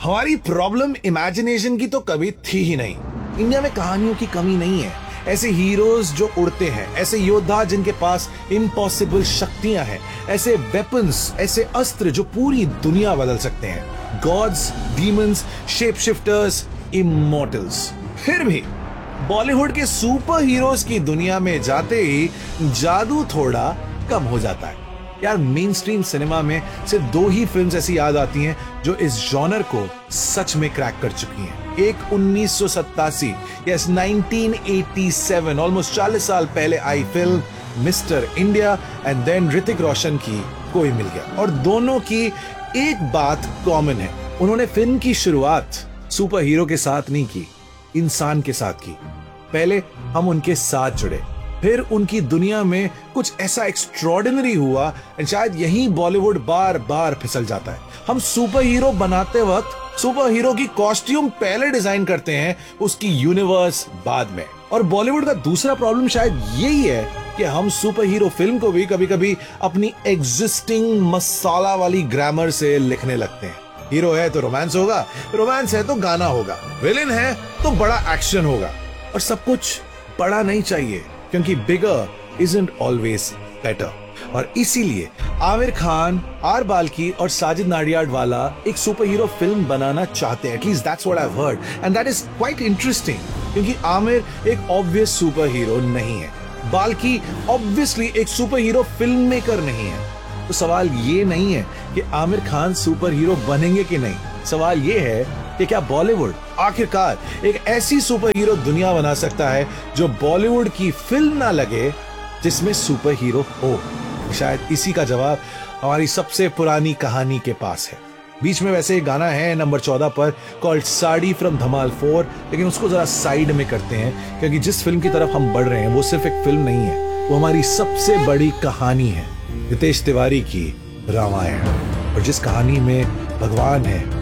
हमारी problem imagination की तो कभी थी ही नहीं। इंडिया में कहानियों की कमी नहीं है। ऐसे हीरोज जो उड़ते हैं, ऐसे योद्धा जिनके पास इम्पॉसिबल शक्तियां हैं, ऐसे वेपन्स, ऐसे अस्त्र जो पूरी दुनिया बदल सकते हैं। God's, demons, shape shifters, immortals. फिर भी बॉलीवुड के सुपर हीरोज की दुनिया में जाते ही जादू थोड़ा कम हो जाता है। यार, मेन स्ट्रीम सिनेमा में सिर्फ 2 ही फिल्म्स ऐसी याद आती हैं जो इस जॉनर को सच में क्रैक कर चुकी हैं। एक 1987, यस 1987, ऑलमोस्ट 40 साल पहले आई film mister India, and then Hrithik Roshan की कोई मिल गया। और दोनों की एक बात कॉमन है, उन्होंने फिल्म की शुरुआत सुपर हीरो के साथ नहीं की, इंसान के साथ की। पहले हम उनके साथ जुड़े, फिर उनकी दुनिया में कुछ ऐसा एक्स्ट्रॉर्डिनरी हुआ, शायद यही बॉलीवुड बार बार फिसल जाता है। हम सुपर हीरो बनाते वक्त सुपर हीरो की कॉस्ट्यूम पहले डिजाइन करते हैं, उसकी यूनिवर्स बाद में। और बॉलीवुड का दूसरा प्रॉब्लम शायद यही है कि हम सुपर हीरो फिल्म को भी कभी कभी अपनी एग्जिस्टिंग मसाला वाली ग्रामर से लिखने लगते हैं। हीरो है तो रोमांस होगा, रोमांस है तो गाना होगा, विलेन है तो बड़ा एक्शन होगा। और सब कुछ बड़ा नहीं चाहिए, क्योंकि बिगर इजंट ऑलवेज बेटर। और इसीलिए आमिर खान, आर बाल्की और साजिद नाडियाडवाला एक सुपर हीरो फिल्म बनाना चाहते हैं। At least that's what I have heard, and that is quite interesting, क्योंकि आमिर एक ऑब्वियस सुपर हीरो नहीं है, बाल्की ऑब्वियसली एक सुपर हीरो फिल्म मेकर नहीं है। तो सवाल ये नहीं है कि आमिर खान सुपर हीरो बनेंगे कि नहीं, सवाल ये है कि क्या बॉलीवुड आखिरकार एक ऐसी सुपर हीरो दुनिया बना सकता है जो बॉलीवुड की फिल्म ना लगे, जिसमें सुपर हीरो हो। शायद इसी का जवाब हमारी सबसे पुरानी कहानी के पास है। बीच में वैसे एक गाना है नंबर 14 पर, कॉल्ड साड़ी फ्रॉम धमाल 4, लेकिन उसको जरा साइड में करते हैं, क्योंकि जिस फिल्म की तरफ हम बढ़ रहे हैं वो सिर्फ एक फिल्म नहीं है, वो हमारी सबसे बड़ी कहानी है, रितेश तिवारी की रामायण। और जिस कहानी में भगवान है,